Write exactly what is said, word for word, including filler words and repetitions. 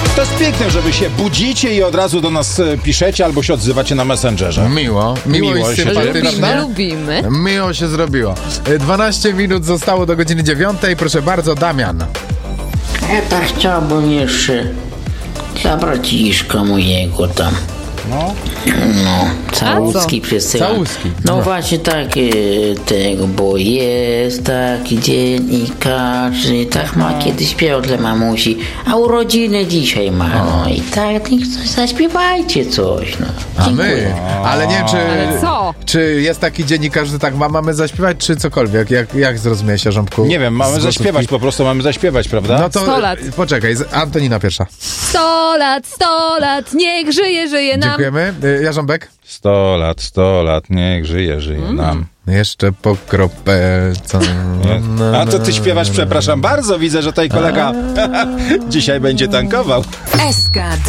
To jest piękne, że wy się budzicie i od razu do nas piszecie albo się odzywacie na Messengerze. Miło, miło, miło i się sympatycznie. Lubimy. Miło się zrobiło. dwanaście minut zostało do godziny dziewiątej. Proszę bardzo, Damian. Ja tak chciałbym jeszcze dla braciszka mojego tam. No. No, całuski przesyłam. Całuski. No, No. właśnie tak e, tego, bo jest taki dzień i każdy tak ma kiedy śpiewał dla mamusi, a urodziny dzisiaj ma. No i tak, niech coś zaśpiewajcie coś. No. A my, ale nie wiem, czy, Ale co? czy jest taki dzień i każdy tak ma, mamy zaśpiewać, czy cokolwiek? Jak, jak zrozumiałeś, Jarząbku? Nie wiem, mamy Z zaśpiewać, głosówki? po prostu mamy zaśpiewać, prawda? No to sto lat. poczekaj, z- Antonina pierwsza. Sto lat, sto lat, niech żyje, żyje nam. Dziękujemy. Y, Jarząbek? Sto lat, sto lat, niech żyje, żyje Mm. nam. Jeszcze po kropelce. A to ty śpiewasz, przepraszam bardzo, widzę, że tutaj kolega dzisiaj będzie tankował. S K